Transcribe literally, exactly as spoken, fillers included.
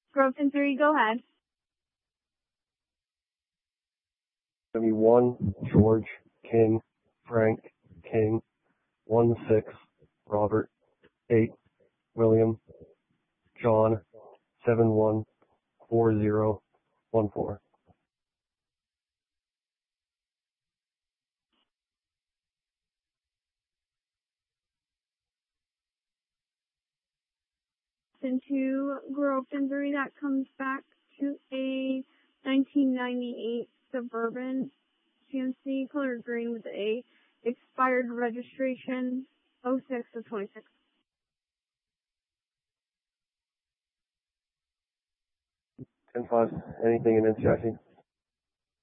Groveton three, go ahead. one, George, King, Frank, King, one, six, Robert, eight, William, John, seven, one, four, zero, one, four. Into Groveton three, that comes back to a nineteen ninety-eight Suburban G M C, colored green with a expired registration, oh six of twenty-six. ten five, anything in N C I C?